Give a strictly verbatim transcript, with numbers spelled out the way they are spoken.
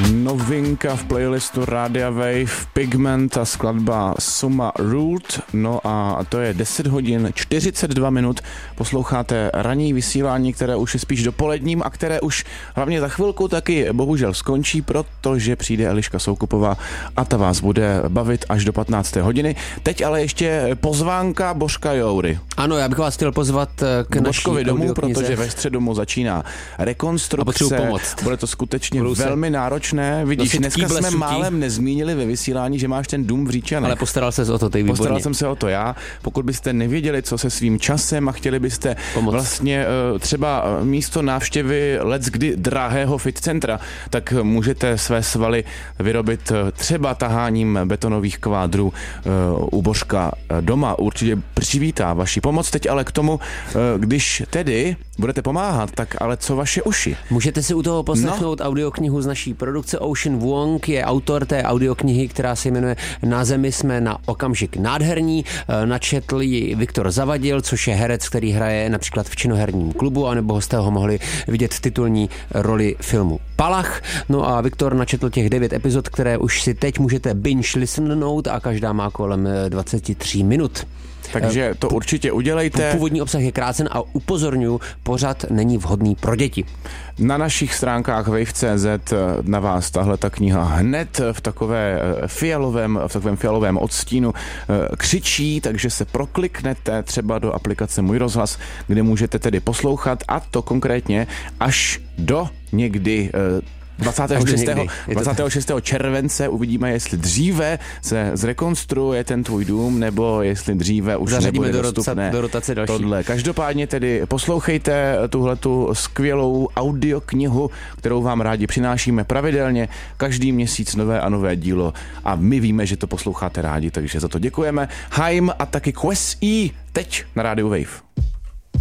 Novinka v playlistu Rádia Wave, Pigment a skladba Summa Ruled. No a to je deset hodin čtyřicet dva minut. Posloucháte ranní vysílání, které už je spíš dopoledním a které už hlavně za chvilku taky bohužel skončí, protože přijde Eliška Soukupová a ta vás bude bavit až do patnácté hodiny. Teď ale ještě pozvánka Božka Joury. Ano, já bych vás chtěl pozvat k Božkovi naší domů, protože ve středu mu začíná rekonstrukce. Bude to skutečně Budu velmi náročné. Vidíš, dneska jsme sutí. málem nezmínili ve vysílání, že máš ten dům v Říčanech. Ale postaral ses o to, ty výborně. Postaral jsem se o to já. Pokud byste nevěděli, co se svým časem a chtěli byste Pomoc. vlastně třeba místo návštěvy leckdy drahého fit centra, tak můžete své svaly vyrobit třeba taháním betonových kvádrů u Božka doma. Určitě přivítá vaši pomoc. Teď ale k tomu, když tedy budete pomáhat, tak ale co vaše uši? Můžete si u toho poslechnout no. audioknihu z naší produkce. Ocean Vuong je autor té audioknihy, která se jmenuje Na zemi jsme na okamžik nádherní. Načetl ji Viktor Zavadil, což je herec, který hraje například v Činoherním klubu, anebo jste ho mohli vidět v titulní roli filmu Palach. No a Viktor načetl těch devět epizod, které už si teď můžete binge listenout a každá má kolem dvacet tři minut. Takže to určitě udělejte. Původní obsah je krácen a upozorňuji, pořad není vhodný pro děti. Na našich stránkách wave tečka cé zet na vás tahle ta kniha hned v takové fialovém, v takovém fialovém odstínu křičí, takže se prokliknete třeba do aplikace Můj rozhlas, kde můžete tedy poslouchat, a to konkrétně až do někdy dvacátého šestého července. Uvidíme, jestli dříve se zrekonstruuje ten tvůj dům, nebo jestli dříve už Zařadíme nebude do dostupné do rotace další. Tohle. Každopádně tedy poslouchejte tuhletu skvělou audioknihu, kterou vám rádi přinášíme pravidelně. Každý měsíc nové a nové dílo a my víme, že to posloucháte rádi, takže za to děkujeme. Haim a taky Quest E teď na rádiu Wave.